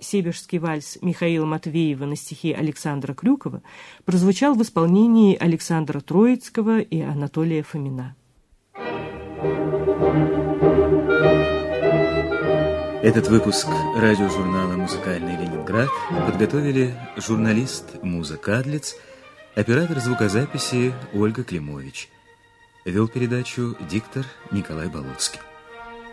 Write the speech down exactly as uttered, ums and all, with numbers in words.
«Сибирский вальс» Михаила Матвеева на стихи Александра Крюкова прозвучал в исполнении Александра Троицкого и Анатолия Фомина. Этот выпуск радиожурнала «Музыкальный Ленинград» подготовили журналист Муза Кадлиц, оператор звукозаписи Ольга Климович. Вел передачу диктор Николай Болоцкий.